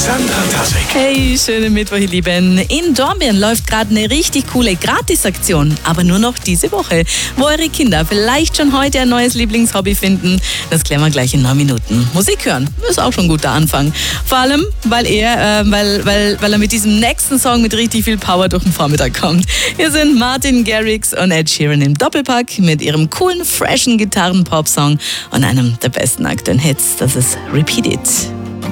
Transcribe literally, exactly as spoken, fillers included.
Sandra Tassek. Hey, schönen Mittwoch, ihr Lieben. In Dornbirn läuft gerade eine richtig coole Gratisaktion, aber nur noch diese Woche, wo eure Kinder vielleicht schon heute ein neues Lieblingshobby finden. Das klären wir gleich in neun Minuten. Musik hören ist auch schon ein guter Anfang. Vor allem, weil er, äh, weil, weil, weil er mit diesem nächsten Song mit richtig viel Power durch den Vormittag kommt. Hier sind Martin Garrix und Ed Sheeran im Doppelpack mit ihrem coolen, freshen Gitarren-Pop-Song und einem der besten aktuellen Hits. Das ist Repeat It.